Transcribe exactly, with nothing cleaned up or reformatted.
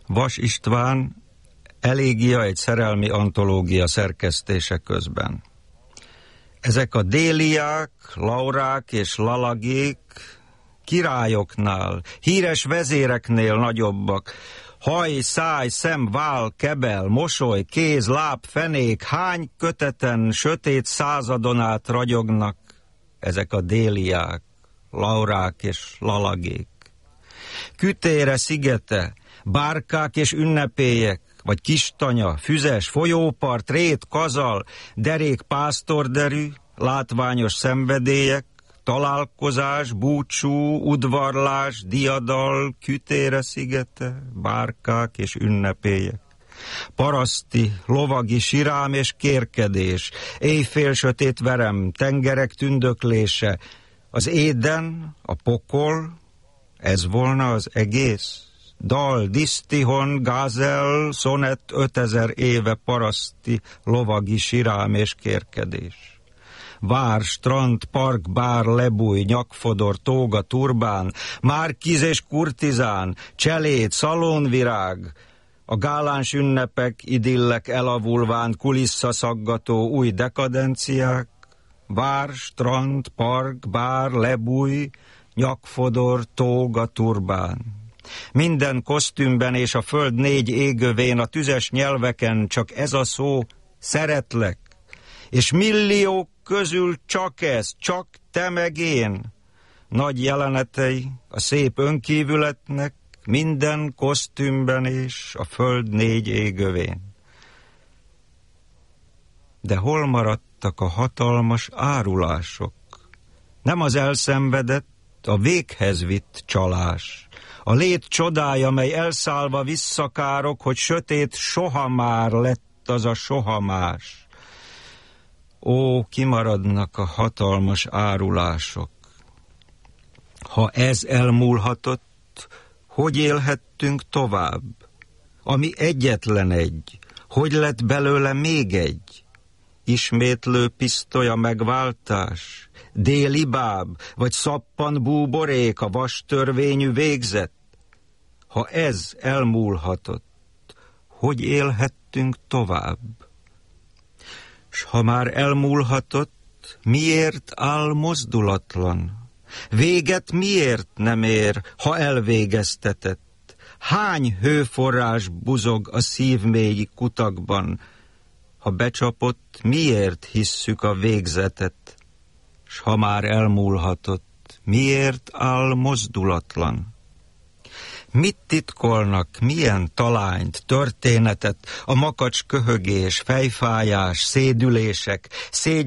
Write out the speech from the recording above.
Vas István, Elégia egy szerelmi antológia szerkesztése közben. Ezek a Déliák, Laurák és Lalagék királyoknál, híres vezéreknél nagyobbak. Haj, száj, szem, vál, kebel, mosoly, kéz, láb, fenék, hány köteten, sötét századon át ragyognak ezek a Déliák, Laurák és Lalagék. Kütére, szigete, bárkák és ünnepélyek, vagy Kistanya, füzes, folyópart, rét, kazal, derék, pásztorderű, látványos szenvedélyek, találkozás, búcsú, udvarlás, diadal, Kütére, szigete, bárkák és ünnepélyek. Paraszti, lovagi sirám és kérkedés, éjfél sötét verem, tengerek tündöklése, az éden, a pokol, ez volna az egész? Dal, disztihon, gázel, szonett, ötezer éve paraszti, lovagi sirám és kérkedés. Vár, strand, park, bár, lebúj, nyakfodor, tóga, turbán, márkiz és kurtizán, cselét, szalonvirág, a gáláns ünnepek, idillek elavulván, kulisszaszaggató új dekadenciák, vár, strand, park, bár, lebúj, nyakfodor, tóga, turbán. Minden kosztümben és a föld négy égövén, a tüzes nyelveken csak ez a szó, szeretlek, és milliók közül csak ez, csak te meg én. Nagy jelenetei a szép önkívületnek, minden kosztümben és a föld négy égövén. De hol maradtak a hatalmas árulások? Nem az elszenvedett, a véghez vitt csalás, a lét csodája, mely elszállva visszakárok, hogy sötét soha már lett az a sohamás. Ó, kimaradnak a hatalmas árulások. Ha ez elmúlhatott, hogy élhettünk tovább? Ami egyetlen egy, hogy lett belőle még egy? Ismétlő pisztolya megváltás, déli báb, vagy szappan búborék, a vastörvényű végzet? Ha ez elmúlhatott, hogy élhettünk tovább? S ha már elmúlhatott, miért áll mozdulatlan? Véget miért nem ér, ha elvégeztetett? Hány hőforrás buzog a szívmélyi kutakban? Ha becsapott, miért hisszük a végzetet? S ha már elmúlhatott, miért áll mozdulatlan? Mit titkolnak, milyen talányt, történetet, a makacs köhögés, fejfájás, szédülések, szégy